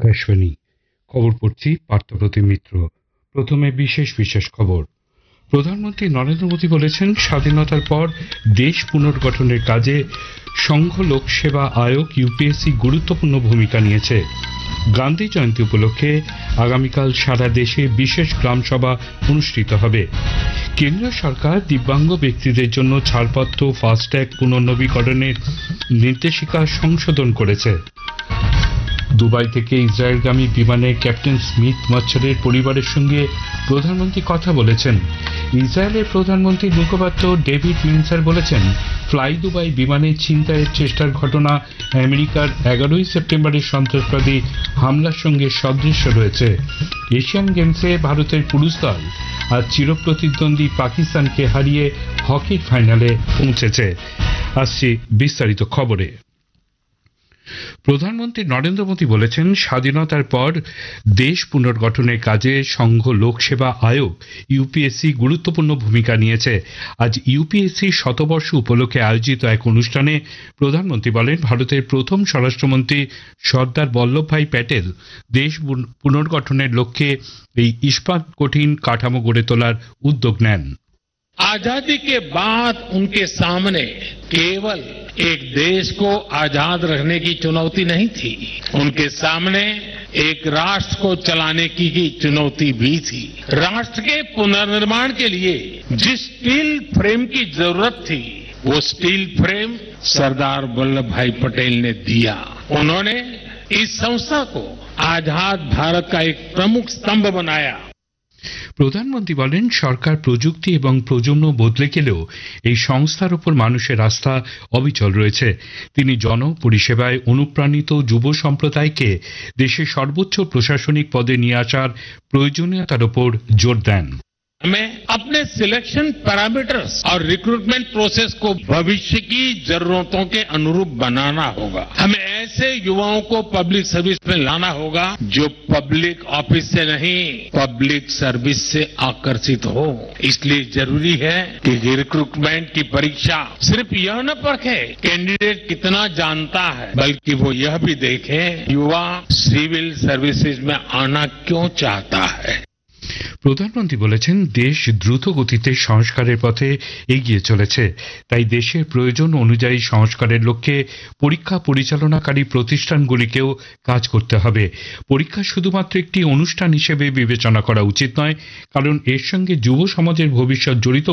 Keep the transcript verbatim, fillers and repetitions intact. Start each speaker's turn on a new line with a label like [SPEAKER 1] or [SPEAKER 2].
[SPEAKER 1] আকাশবাণী খবর পড়ছি পার্থপ্রতিম মিত্র। প্রথমে বিশেষ বিশেষ খবর। প্রধানমন্ত্রী নরেন্দ্র মোদী বলেছেন, স্বাধীনতার পর দেশ পুনর্গঠনের কাজে সংঘ লোকসেবা আয়োগ ইউপিএসসি গুরুত্বপূর্ণ ভূমিকা নিয়েছে। গান্ধী জয়ন্তী উপলক্ষে আগামীকাল সারা দেশে বিশেষ গ্রামসভা অনুষ্ঠিত হবে। কেন্দ্রীয় সরকার দিব্যাঙ্গ ব্যক্তিদের জন্য ছাড়পত্র ফাস্ট্যাগ পুনর্নবীকরণের নির্দেশিকা সংশোধন করেছে। দুবাই থেকে ইসরায়েলগামী বিমানে ক্যাপ্টেন স্মিথ মাচ্ছারের পরিবারের সঙ্গে প্রধানমন্ত্রী কথা বলেছেন। ইসরায়েলের প্রধানমন্ত্রীর মুখপাত্র ডেভিড মেনসার বলেছেন, ফ্লাই দুবাই বিমানে ছিনতাইয়ের চেষ্টার ঘটনা আমেরিকার এগারোই সেপ্টেম্বরের সন্ত্রাসবাদী হামলার সঙ্গে সদৃশ্য রয়েছে। এশিয়ান গেমসে ভারতের পুরুষ দল আজ চিরপ্রতিদ্বন্দ্বী পাকিস্তানকে হারিয়ে হকির ফাইনালে পৌঁছেছে। আসছি বিস্তারিত খবরে। প্রধানমন্ত্রী নরেন্দ্র মোদী বলেছেন, স্বাধীনতার পর দেশ পুনর্গঠনের কাজে সংঘ লোকসেবা আয়োগ ইউপিএসসি গুরুত্বপূর্ণ ভূমিকা নিয়েছে। আজ ইউপিএসসি শতবর্ষ উপলক্ষে আয়োজিত এক অনুষ্ঠানে প্রধানমন্ত্রী বলেন, ভারতের প্রথম স্বরাষ্ট্রমন্ত্রী সর্দার বল্লভভাই প্যাটেল দেশ পুনর্গঠনের লক্ষ্যে এই ইস্পাত কঠিন কাঠামো গড়ে তোলার উদ্যোগ নেন।
[SPEAKER 2] आजादी के बाद उनके सामने केवल एक देश को आजाद रखने की चुनौती नहीं थी, उनके सामने एक राष्ट्र को चलाने की ही चुनौती भी थी। राष्ट्र के पुनर्निर्माण के लिए जिस स्टील फ्रेम की जरूरत थी, वो स्टील फ्रेम सरदार वल्लभ भाई पटेल ने दिया। उन्होंने इस संस्था को आजाद भारत का एक प्रमुख स्तंभ बनाया।
[SPEAKER 1] প্রধানমন্ত্রী বলেন, সরকার প্রযুক্তি এবং প্রজন্ম বদলে গেলেও এই সংস্থার উপর মানুষের আস্থা অবিচল রয়েছে। তিনি জনপরিষেবায় অনুপ্রাণিত যুব সম্প্রদায়কে দেশের সর্বোচ্চ প্রশাসনিক পদে নিয়ে আসার প্রয়োজনীয়তার উপর জোর দেন।
[SPEAKER 2] हमें अपने सिलेक्शन पैरामीटर्स और रिक्रूटमेंट प्रोसेस को भविष्य की जरूरतों के अनुरूप बनाना होगा। हमें ऐसे युवाओं को पब्लिक सर्विस में लाना होगा जो पब्लिक ऑफिस से नहीं, पब्लिक सर्विस से आकर्षित हो। इसलिए जरूरी है कि रिक्रूटमेंट की परीक्षा सिर्फ यह न परखे कैंडिडेट कितना जानता है, बल्कि वो यह भी देखे युवा सिविल सर्विसेज में आना क्यों चाहता है।
[SPEAKER 1] প্রধানমন্ত্রী বলেছেন, দেশ দ্রুত গতিতে সংস্কারের পথে এগিয়ে চলেছে। তাই দেশের প্রয়োজন অনুযায়ী সংস্কারের লক্ষ্যে পরীক্ষা পরিচালনাকারী প্রতিষ্ঠানগুলিকেও কাজ করতে হবে। পরীক্ষা শুধুমাত্র একটি অনুষ্ঠান হিসেবে বিবেচনা করা উচিত নয়, কারণ এর সঙ্গে যুব সমাজের ভবিষ্যৎ জড়িত